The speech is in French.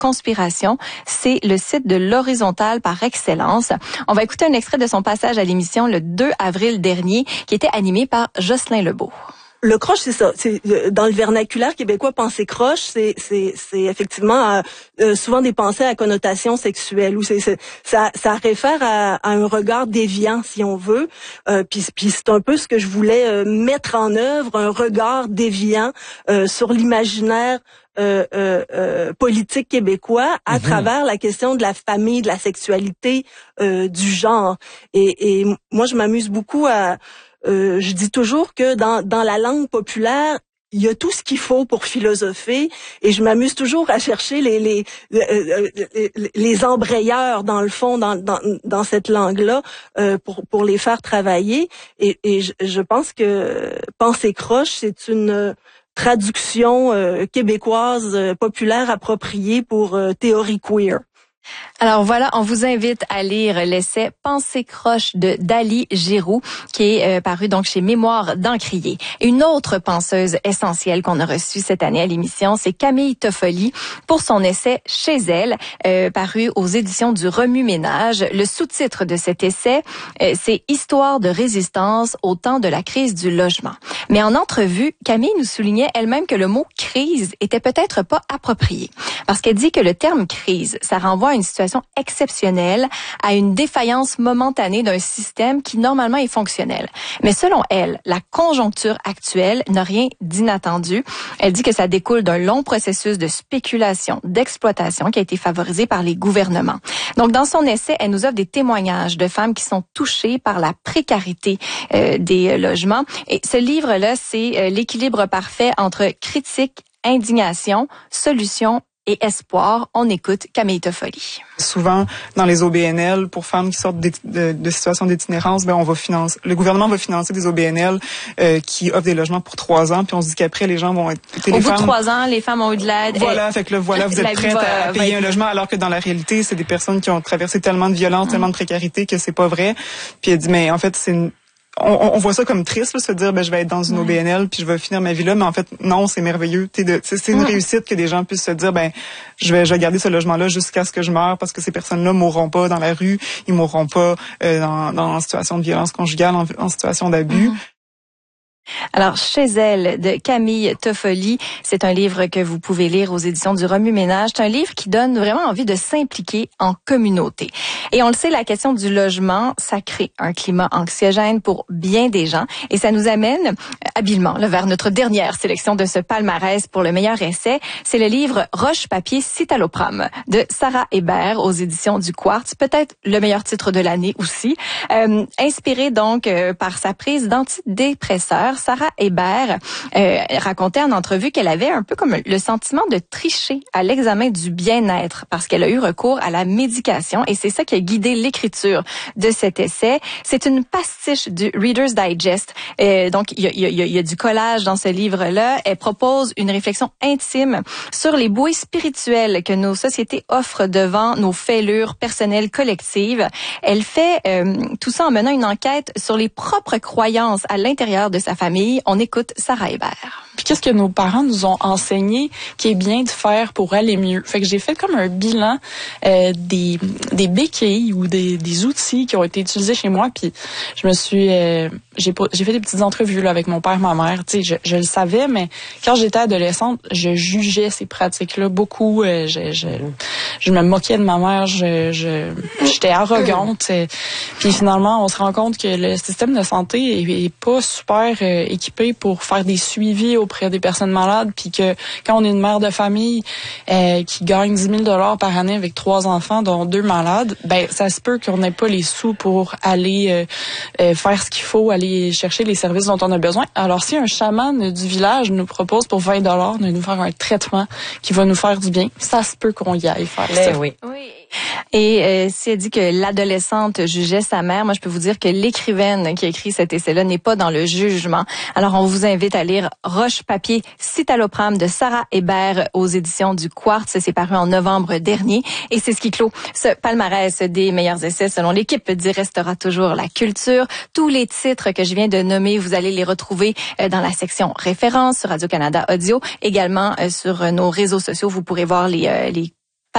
conspiration. C'est le site de l'horizontale par excellence. On va écouter un extrait de son passage à l'émission le 2 avril dernier, qui était animé par Jocelyn Lebeau. Le croche, c'est ça. C'est dans le vernaculaire québécois, penser croche, c'est effectivement souvent des pensées à connotation sexuelle, ou ça réfère à un regard déviant, si on veut. Puis c'est un peu ce que je voulais mettre en œuvre, un regard déviant sur l'imaginaire politique québécois à travers la question de la famille, de la sexualité, du genre. Et moi, je m'amuse beaucoup à je dis toujours que dans la langue populaire, il y a tout ce qu'il faut pour philosopher, et je m'amuse toujours à chercher les embrayeurs dans le fond dans cette langue-là pour les faire travailler. Et je pense que penser croche, c'est une traduction québécoise populaire appropriée pour théorie queer. Alors voilà, on vous invite à lire l'essai Pensée croche de Dali Giroux, qui est paru donc chez Mémoire d'Encrier. Une autre penseuse essentielle qu'on a reçue cette année à l'émission, c'est Camille Toffoli pour son essai Chez elle, paru aux éditions du Remue-Ménage. Le sous-titre de cet essai, c'est Histoire de résistance au temps de la crise du logement. Mais en entrevue, Camille nous soulignait elle-même que le mot crise était peut-être pas approprié, parce qu'elle dit que le terme crise, ça renvoie à une situation exceptionnelle, à une défaillance momentanée d'un système qui normalement est fonctionnel. Mais selon elle, la conjoncture actuelle n'a rien d'inattendu. Elle dit que ça découle d'un long processus de spéculation, d'exploitation qui a été favorisé par les gouvernements. Donc dans son essai, elle nous offre des témoignages de femmes qui sont touchées par la précarité des logements. Et ce livre-là, c'est l'équilibre parfait entre critique, indignation, solution et espoir. On écoute Camille Toffoli. Souvent, dans les OBNL, pour femmes qui sortent de situations d'itinérance, on va financer, le gouvernement va financer des OBNL qui offrent des logements pour 3 ans, puis on se dit qu'après, les gens vont être... Au bout de 3 ans, les femmes ont eu de l'aide. Voilà, fait que là, voilà, vous êtes prêtes à payer un logement, alors que dans la réalité, c'est des personnes qui ont traversé tellement de violence, tellement de précarité que c'est pas vrai. Puis elle dit, mais en fait, on voit ça comme triste, là, se dire je vais être dans une OBNL puis je vais finir ma vie là, mais en fait non, c'est merveilleux. C'est une réussite que des gens puissent se dire je vais garder ce logement là jusqu'à ce que je meure, parce que ces personnes-là mourront pas dans la rue, ils mourront pas en situation de violence conjugale, en situation d'abus. Alors, Chez elle, de Camille Toffoli, c'est un livre que vous pouvez lire aux éditions du Remue-Ménage. C'est un livre qui donne vraiment envie de s'impliquer en communauté. Et on le sait, la question du logement, ça crée un climat anxiogène pour bien des gens. Et ça nous amène habilement vers notre dernière sélection de ce palmarès pour le meilleur essai. C'est le livre Roche-Papier Citalopram de Sarah Hébert aux éditions du Quartz. Peut-être le meilleur titre de l'année aussi. Inspiré donc par sa prise d'antidépresseur, Sarah Hébert racontait en entrevue qu'elle avait un peu comme le sentiment de tricher à l'examen du bien-être parce qu'elle a eu recours à la médication, et c'est ça qui a guidé l'écriture de cet essai. C'est une pastiche du Reader's Digest. Donc, il y a du collage dans ce livre-là. Elle propose une réflexion intime sur les bouées spirituelles que nos sociétés offrent devant nos fêlures personnelles collectives. Elle fait tout ça en menant une enquête sur les propres croyances à l'intérieur de sa famille. On écoute Sarah Hébert. Puis qu'est-ce que nos parents nous ont enseigné qui est bien de faire pour aller mieux? Fait que j'ai fait comme un bilan des béquilles ou des outils qui ont été utilisés chez moi. Puis je me suis j'ai fait des petites entrevues là avec mon père, ma mère. Tu sais, je le savais, mais quand j'étais adolescente, je jugeais ces pratiques-là beaucoup. Je me moquais de ma mère. J'étais arrogante. Puis finalement, on se rend compte que le système de santé est pas super équipé pour faire des suivis auprès des personnes malades, puis que quand on est une mère de famille qui gagne 10 000 $ par année avec 3 enfants, dont 2 malades, ça se peut qu'on n'ait pas les sous pour aller faire ce qu'il faut, aller chercher les services dont on a besoin. Alors si un chaman du village nous propose pour 20 $ de nous faire un traitement qui va nous faire du bien, ça se peut qu'on y aille faire ça. Oui. Et si elle dit que l'adolescente jugeait sa mère, moi je peux vous dire que l'écrivaine qui a écrit cet essai-là n'est pas dans le jugement. Alors on vous invite à lire Roche-Papier Citalopram de Sarah Hébert aux éditions du Quartz. C'est paru en novembre dernier, et c'est ce qui clôt ce palmarès des meilleurs essais selon l'équipe d'Y restera toujours la culture. Tous les titres que je viens de nommer, vous allez les retrouver dans la section références sur Radio-Canada Audio, également sur nos réseaux sociaux. Vous pourrez voir les